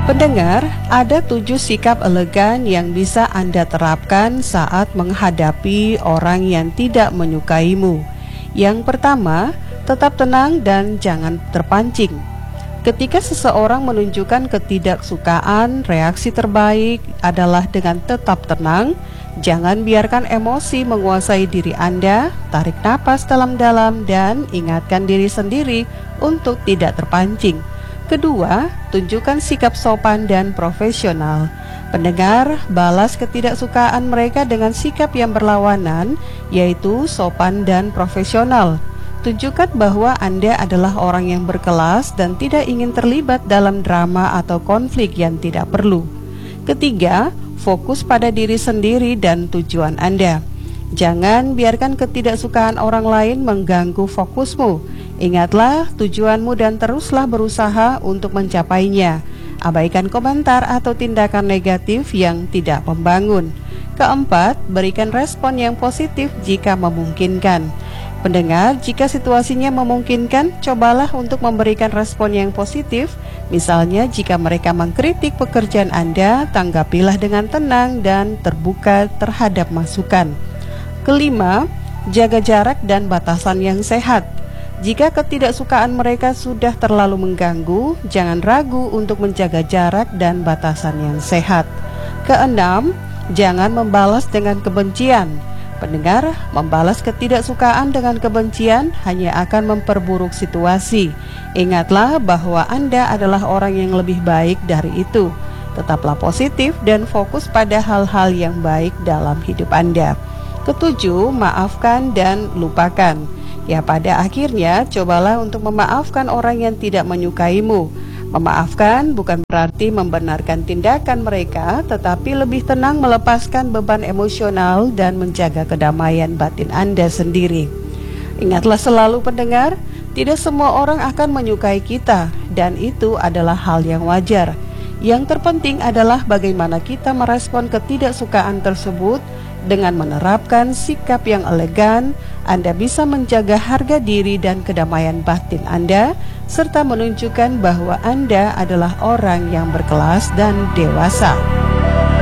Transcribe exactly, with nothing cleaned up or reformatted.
Pendengar, ada tujuh sikap elegan yang bisa Anda terapkan saat menghadapi orang yang tidak menyukaimu. Yang pertama, tetap tenang dan jangan terpancing. Ketika seseorang menunjukkan ketidaksukaan, reaksi terbaik adalah dengan tetap tenang. Jangan biarkan emosi menguasai diri Anda. Tarik napas dalam-dalam dan ingatkan diri sendiri untuk tidak terpancing. Kedua, tunjukkan sikap sopan dan profesional. Pendengar, balas ketidaksukaan mereka dengan sikap yang berlawanan, yaitu sopan dan profesional. Tunjukkan bahwa Anda adalah orang yang berkelas dan tidak ingin terlibat dalam drama atau konflik yang tidak perlu. Ketiga, fokus pada diri sendiri dan tujuan Anda. Jangan biarkan ketidaksukaan orang lain mengganggu fokusmu. Ingatlah tujuanmu dan teruslah berusaha untuk mencapainya. Abaikan komentar atau tindakan negatif yang tidak membangun. Keempat, berikan respon yang positif jika memungkinkan. Pendengar, jika situasinya memungkinkan, cobalah untuk memberikan respon yang positif. Misalnya, jika mereka mengkritik pekerjaan Anda, tanggapilah dengan tenang dan terbuka terhadap masukan. Kelima, jaga jarak dan batasan yang sehat. Jika ketidaksukaan mereka sudah terlalu mengganggu, jangan ragu untuk menjaga jarak dan batasan yang sehat. Keenam, jangan membalas dengan kebencian. Pendengar, membalas ketidaksukaan dengan kebencian hanya akan memperburuk situasi. Ingatlah bahwa Anda adalah orang yang lebih baik dari itu. Tetaplah positif dan fokus pada hal-hal yang baik dalam hidup Anda. Ketujuh, maafkan dan lupakan. Ya, pada akhirnya cobalah untuk memaafkan orang yang tidak menyukaimu. Memaafkan bukan berarti membenarkan tindakan mereka, tetapi lebih tenang melepaskan beban emosional dan menjaga kedamaian batin Anda sendiri. Ingatlah selalu pendengar, tidak semua orang akan menyukai kita, dan itu adalah hal yang wajar. Yang terpenting adalah bagaimana kita merespon ketidaksukaan tersebut. Dengan menerapkan sikap yang elegan, Anda bisa menjaga harga diri dan kedamaian batin Anda, serta menunjukkan bahwa Anda adalah orang yang berkelas dan dewasa.